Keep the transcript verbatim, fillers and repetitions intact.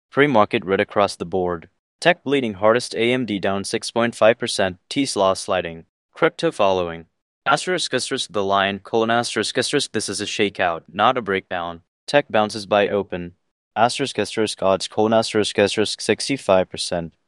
Pre-market red across the board. Tech bleeding hardest, A M D down six point five percent, Tesla sliding. Crypto following. Asterisk asterisk the line, colon asterisk asterisk this is a shakeout, not a breakdown. Tech bounces by open. Asterisk asterisk odds, colon asterisk asterisk sixty-five percent.